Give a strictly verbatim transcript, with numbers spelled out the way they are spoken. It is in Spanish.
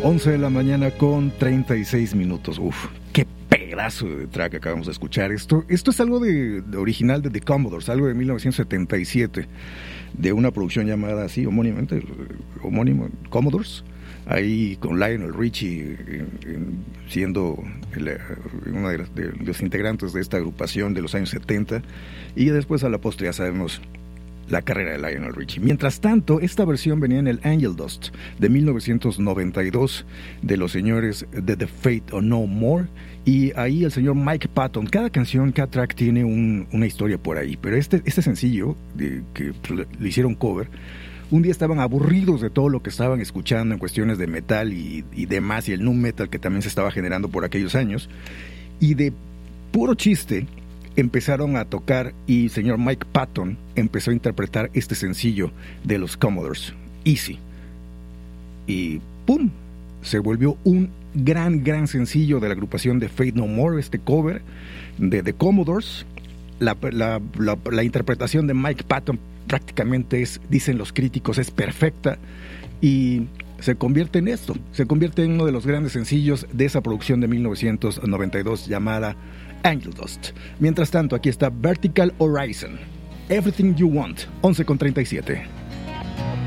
once de la mañana con treinta y seis minutos. Uf, qué pedazo de track acabamos de escuchar. Esto, esto es algo de, de original de The Commodores, algo de mil novecientos setenta y siete, de una producción llamada así, homónimamente, homónimo, Commodores, ahí con Lionel Richie eh, eh, siendo el, uno de los, de los integrantes de esta agrupación de los años setenta, y después a la postre ya sabemos la carrera de Lionel Richie. Mientras tanto, esta versión venía en el Angel Dust de mil novecientos noventa y dos de los señores de The Fate No More, y ahí el señor Mike Patton. Cada canción, cada track tiene un, una historia por ahí, pero este, este sencillo de, que le, le hicieron cover, un día estaban aburridos de todo lo que estaban escuchando en cuestiones de metal y, y demás, y el nu metal que también se estaba generando por aquellos años, y de puro chiste empezaron a tocar, y el señor Mike Patton empezó a interpretar este sencillo de los Commodores, Easy, y ¡pum!, se volvió un gran, gran sencillo de la agrupación de Fate No More, este cover de The Commodores. La, la, la, la interpretación de Mike Patton prácticamente es, dicen los críticos, es perfecta, y se convierte en esto, se convierte en uno de los grandes sencillos de esa producción de mil novecientos noventa y dos llamada Angel Dust. Mientras tanto, aquí está Vertical Horizon, Everything You Want, once con treinta y siete.